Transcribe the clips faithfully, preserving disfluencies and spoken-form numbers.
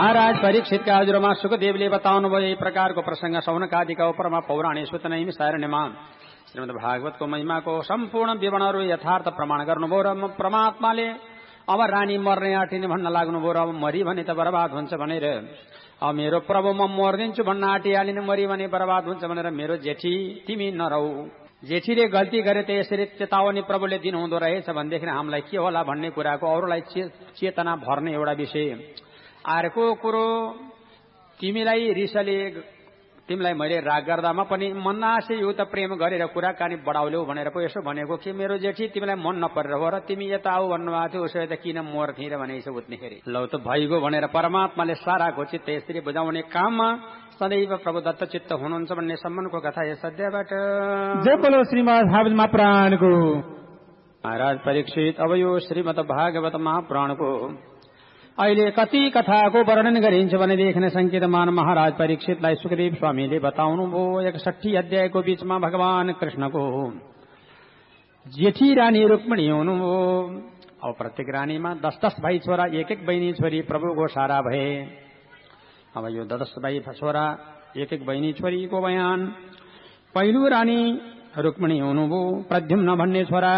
महाराज परीक्षितका हजुरमा सुखदेवले बताउनुभयो यही प्रकारको प्रसंग सौनकादिका उपरमा पौराणिक सूचनामी सारणीमा श्रीमद् भागवतको महिमाको सम्पूर्ण विवरणहरू यथार्थ प्रमाण गर्नुभयो र परमात्माले अब रानी मर्ने आँटिने भन्न लाग्नुभयो र अब मरी भने त बर्बाद हुन्छ भनेर अब मेरो प्रभु म मर्दिन्छु भन्न आँटिहालिने मरी भने बर्बाद हुन्छ भनेर मेरो जेठी तिमी नरौ जेठीले गल्ती गरे त यसरी चेतावनी प्रभुले दिनुहुँदो रहेछ भनेदेखि हामीलाई के होला भन्ने कुराको अरूलाई चेतना भर्ने एउटा विषय। अर्को कुरो तिमीलाई रिसले तिमीलाई मैले राग गर्दामा पनि मन्नासे यो त प्रेम गरेर कुराकानी बढाउल्यौ भनेर पो यसो भनेको कि मेरो जेठी तिमीलाई मन नपरेर हो र तिमी यता आऊ भन्नुभएको थियो उसो त किन मर्थे र भने यसो उठ्नेखेरि लौ त भइगयो भनेर परमात्माले साराको चित्त यसरी बुझाउने काममा सदैव प्रभु दत्त चित्त हुनुहुन्छ भन्ने सम्मानको कथा यस अध्यायबाट। जय बोलो श्रीमद् भागवत महापुराणको। महाराज परीक्षित अब यो श्रीमद् भागवत महापुराणको अहिले कति कथाको वर्णन गरिन्छ भनेदेखि संकेतमान महाराज परीक्षितलाई सुखदेव स्वामीले बताउनुभयो एकसठी अध्यायको बीचमा भगवान कृष्णको जेठी रानी रुक्मिणी हुनुभयो। अब प्रत्येक रानीमा दस दस भाइ छोरा एक एक बहिनी छोरी प्रभुको सारा भए। अब यो दस भाइ छोरा एक एक बहिनी छोरीको बयान। पहिलो रानी रुक्मिणी हुनुभयो प्रद्युम्न भन्ने छोरा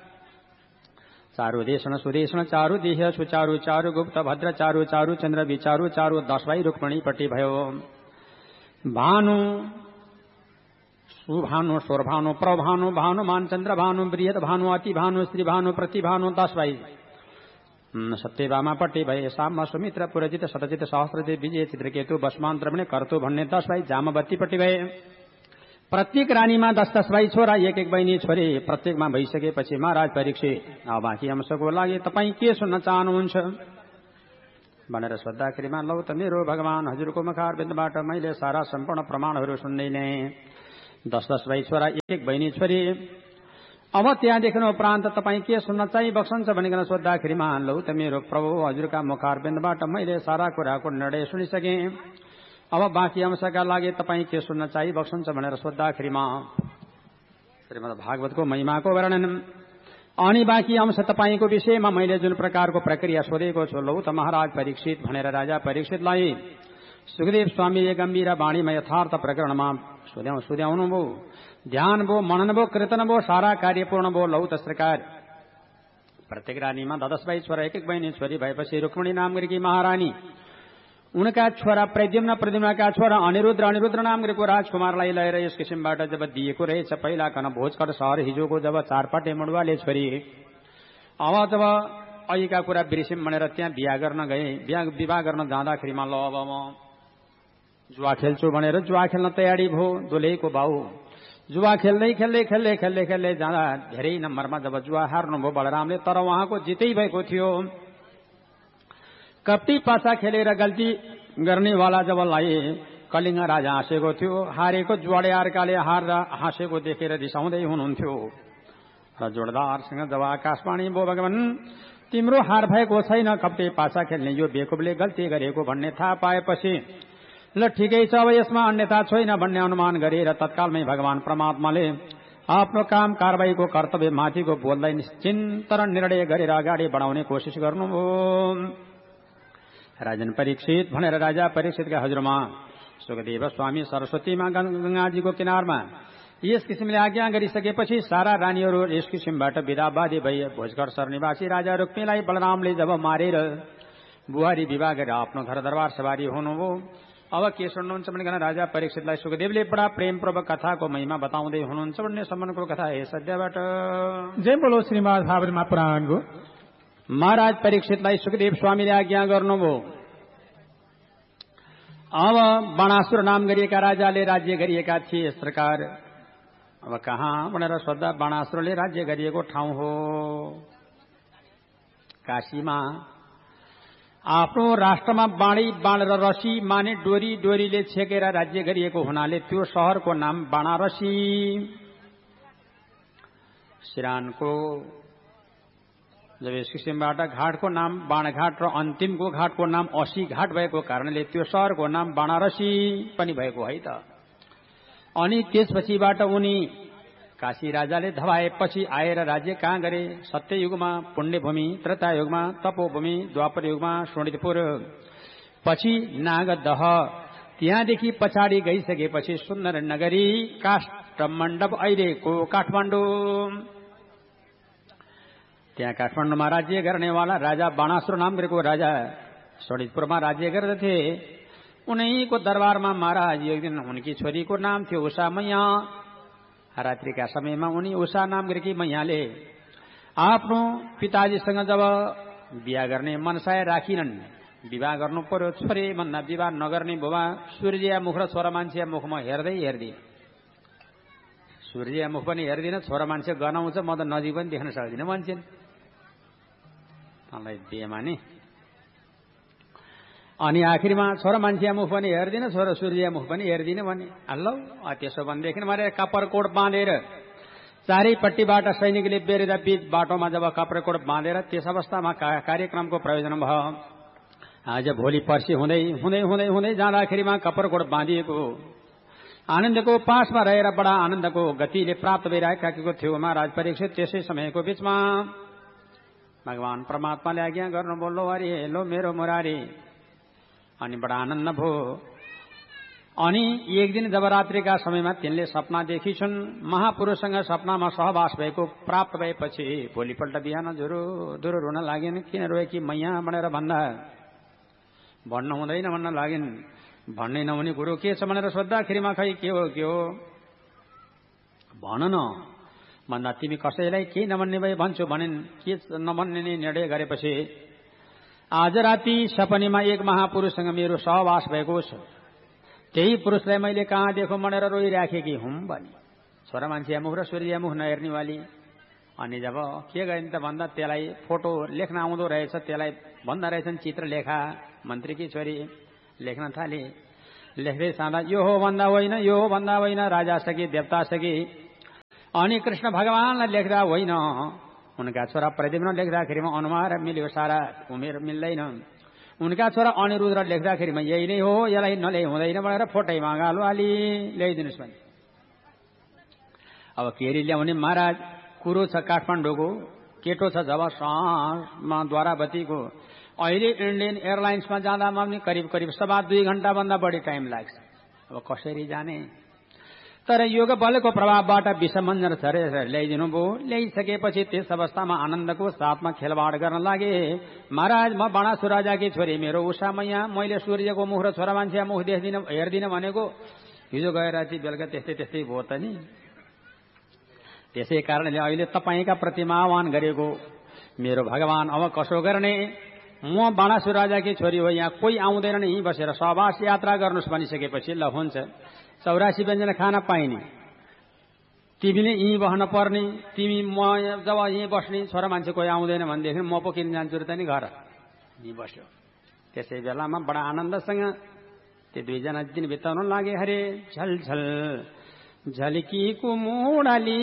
चारु देशन सुदेशन चारु देश सुचारु चारु गुप्त भद्र चारु चारु चन्द्र विचारु चारु दस भाइ रुक्मिणीपट्टि भयो। भानु सुभानु स्वरभानु प्रभानु भानु मानचन्द्र भानु बृहद भानु अति भानु श्री भानु प्रतिभानु दस भाइ सत्यभामापट्टि भए। साम सुमित्र पुरजित शतजित सहस्रदेव विजय चित्रकेतु बस्मान्त्रमणे कर्तु भन्ने दस भाइ जामवतीपट्टि भए। प्रत्येक रानीमा दस दस भाइ छोरा एक एक बहिनी छोरी प्रत्येकमा भइसकेपछि महाराज परीक्षित अब बाँकी अंशको लागि तपाईँ के सुन्न चाहनुहुन्छ भनेर सोद्धाखेरिमा लौ त मेरो भगवान हजुरको मुखारविन्दबाट मैले सारा सम्पूर्ण प्रमाणहरू सुन्दै नै दस दस भाइ छोरा एक एक बहिनी छोरी अब त्यहाँदेखि उपरान्त तपाईँ के सुन्न चाहिँ बक्सन्छ भनिकन सोद्धाखेरिमा लौ त मेरो प्रभु हजुरका मुखारविन्दबाट मैले सारा कुराको निर्णय सुनिसकेँ अब बाँकी अंशका लागि तपाईँ के सुन्न चाहिँ बक्सन्छ भनेर सोद्धाखेरिमा श्रीमद् भागवतको महिमाको वर्णन अनि बाँकी अंश तपाईँको विषयमा मैले जुन प्रकारको प्रक्रिया सोधेको छु लौ त महाराज परीक्षित भनेर राजा परीक्षितलाई सुखदेव स्वामीले गम्भीर वाणीमा यथार्थ प्रकरणमा सुध्याउ सुध्याउनु भो ध्यान भो मनन भो कीर्तन भो सारा कार्य पूर्ण भो लौ त सरकार। प्रत्येक रानीमा दस भाइ छोरा एक एक बहिनी छोरी भएपछि रुक्मिणी नाम गरेकी महारानी उनका छोरा प्रद्युम्न प्रद्युम्नका छोरा अनिरुद्ध अनिरुद्ध नाम गरेको राजकुमारलाई लिएर यस किसिमबाट जब दिएको रहेछ पहिला कन भोजकर सहर हिजोको जब चारपाटे मुडुवाले छोरी अब जब अहिका कुरा बिर्सिम भनेर त्यहाँ बिहा गर्न गए। बिहा विवाह गर्न जाँदाखेरिमा ल अब म जुवा खेल्छु भनेर जुवा खेल्न तयारी भयो। दुलैको बाउ जुवा खेल्दै खेल्दै खेल्दै खेल्दै खेल्दै जाँदा धेरै नम्बरमा जब जुवा हार्नुभयो बलरामले तर उहाँको जितै भएको थियो। कप्टी पासा खेलेर गल्ती गर्नेवाला जब लाए कलिङ्ग राजा हाँसेको थियो। हारेको जुवाडे अर्काले हार हाँसेको देखेर रिसाउँदै हुनुहुन्थ्यो र जोडदारसँग जब आकाशवाणी भो भगवान तिम्रो हार भएको छैन कप्टी पासा खेल्ने यो बेकुबले गल्ती गरेको भन्ने थाहा पाएपछि ल ठिकै छ अब यसमा अन्यथा छैन भन्ने अनुमान गरेर तत्कालमै भगवान परमात्माले आफ्नो काम कारबाहीको कर्तव्य माथिको बोललाई निश्चिन्तरण निर्णय गरेर अगाडि बढाउने कोसिस गर्नुभयो। राजन परीक्षित भनेर राजा परीक्षितका हजुरमा सुखदेव स्वामी सरस्वतीमा गंगाजीको किनारमा यस किसिमले आज्ञा गरिसकेपछि सारा रानीहरू यस किसिमबाट विदाबादी भए। भोजकर सर निवासी राजा रुक्मीलाई बलरामले जब मारेर बुहारी विवाह गरेर आफ्नो घर दरबार सवारी हुनुभयो। अब के सुन्नुहुन्छ भने राजा परीक्षितलाई सुखदेवले बडा प्रेमपूर्वक कथाको महिमा बताउँदै हुनुहुन्छ भन्ने सम्बन्धको कथा यस अध्यायबाट। जय बोलो श्रीमद् भागवत महापुराणको। महाराज परीक्षितलाई सुखदेव स्वामीले आज्ञा गर्नुभयो। अब बाणासुर नाम गरिएका राजाले राज्य गरिएका थिए यस प्रकार। अब कहाँ भनेर सोद्धा बाणासुरले राज्य गरिएको ठाउँ हो काशीमा। आफ्नो राष्ट्रमा बाणी बाण र रसी माने डोरी डोरीले छेकेर राज्य गरिएको हुनाले त्यो शहरको नाम बाणारसी। सिरानको जब यस किसिमबाट घाटको नाम बाणघाट र अन्तिमको घाटको नाम असी घाट भएको कारणले त्यो शहरको नाम बाणारसी पनि भएको है त। अनि त्यसपछिबाट उनी काशी राजाले धवाएपछि आएर राज्य कहाँ गरे? सत्ययुगमा पुण्यभूमि, त्रेतायुगमा तपोभूमि, द्वापर युगमा शोणितपुर, पछि नागदह, त्यहाँदेखि पछाडि गइसकेपछि सुन्दर नगरी काष्ठमण्डप अहिलेको काठमाडौँ। त्यहाँ काठमाडौँमा राज्य गर्नेवाला राजा बाणासुर नाम गरेको राजा सडितपुरमा राज्य गर्दथे। उनैको दरबारमा महाराज एक दिन उनकी छोरीको नाम थियो उषा मैया। रात्रिका समयमा उनी उषा नाम गरेकी मैयाले आफ्नो पिताजीसँग जब बिहा गर्ने मनसाय राखिनन्, विवाह गर्नु पर्यो छोरी भन्दा विवाह नगर्ने बुबा सूर्य मुख र छोरा मान्छे मुखमा हेर्दै हेर्दै सूर्य मुख पनि हेर्दिन, छोरा मान्छे गनाउँछ, म त नजिक पनि देख्न सक्दिनँ भन्छन्। मलाई बिहेमा नि अनि आखिरमा छोरा मान्छे मुख पनि हेर्दिन, छोरा सूर्य मुख पनि हेर्दिन भने हल्लो त्यसो भनेदेखि मारे कपरकोट बाँधेर चारैपट्टिबाट सैनिकले बेरेर बीच बाटोमा जब कपरकोट बाँधेर त्यस अवस्थामा कार्यक्रमको प्रयोजन भयो। आज भोलि पर्सि हुँदै हुँदै हुँदै हुँदै जाँदाखेरिमा कपरकोट बाँधिएको आनन्दको पासमा रहेर बडा आनन्दको गतिले प्राप्त भइरहेको थियो महाराज परीक्षित। त्यसै समयको बीचमा भगवान परमात्माले आज्ञा गर्नु बोल्नु अरे लो मेरो मुरारी। अनि बडा आनन्द भयो। अनि एक दिन जब रात्रिका समयमा तिनले सपना देखिछन्, महापुरुषसँग सपनामा सहवास भएको प्राप्त भएपछि भोलिपल्ट बिहान जुरो दुरो रुन लागेन। किन रोए कि मैया भनेर भन्दा भन्न हुँदैन भन्न लागिन्। भन्नै नहुने कुरो के छ भनेर सोद्धाखेरिमा खै के हो के हो भन न भन्दा तिमी कसैलाई केही नभन्ने भए भन्छु भनिन्। के नभन्ने निर्णय गरेपछि आज राति सपनीमा एक महापुरुषसँग मेरो सहवास भएको छ। त्यही पुरुषलाई मैले कहाँ देखो भनेर रोइराखेकी हुँ भनी। छोरा मान्छे मुख र सूर्य मुख नहेर्नेवाली। अनि जब के गरिन् त भन्दा त्यसलाई फोटो लेख्न आउँदो रहेछ, त्यसलाई भन्दा रहेछन् चित्र लेखा। मन्त्रीकी छोरी लेख्न थाले। लेख्दै साँदा यो हो भन्दा होइन, यो हो भन्दा होइन, राजा सकी देवता सकी। अनि कृष्ण भगवानलाई लेख्दा होइन, उनका छोरा प्रद्युम्न लेख्दाखेरिमा अनुहार मिल्यो, सारा उमेर मिल्दैन। उनका छोरा अनिरुद्ध लेख्दाखेरिमा यही नै हो, यसलाई नल्याइ हुँदैन भनेर फोटैमा गालो हाली ल्याइदिनुहोस् भने। अब केरी ल्याउने महाराज कुरो छ काठमाडौँको, केटो छ जब साँझमा द्वारावतीको। अहिले इन्डियन एयरलाइन्समा जाँदामा पनि करिब करिब सवा दुई घण्टा भन्दा बढी टाइम लाग्छ। अब कसरी जाने? तर योग बलको प्रभावबाट विषमञ्जन छरेर ल्याइदिनु भयो। ल्याइसकेपछि त्यस अवस्थामा आनन्दको साथमा खेलवाड गर्न लागे। महाराज म बाणासुर राजाकी छोरी मेरो उषा मैया, मैले सूर्यको मुख र छोरा मान्छे मुख देख्दिन हेर्दिन भनेको हिजो गएर राति बेलुका त्यस्तै त्यस्तै भयो त नि। त्यसै कारणले अहिले तपाईँका प्रतिमा आह्वान गरेको मेरो भगवान अब कसो गर्ने? म बाणासुर राजाकी छोरी हो, यहाँ कोही आउँदैन, यहीँ बसेर सहवास यात्रा गर्नुहोस् भनिसकेपछि ल हुन्छ। चौरासी व्यञ्जन खान पाइने, तिमीले यहीँ बस्न पर्ने, तिमी म जब यहीँ बस्ने, छोरा मान्छे कोही आउँदैन भनेदेखि म पो किन जान्छु र त नि घर, यहीँ बस्यो। त्यसै बेलामा बडा आनन्दसँग त्यो दुईजना दिन बिताउन लागे। हरे झलझल झल्कीको मुडाली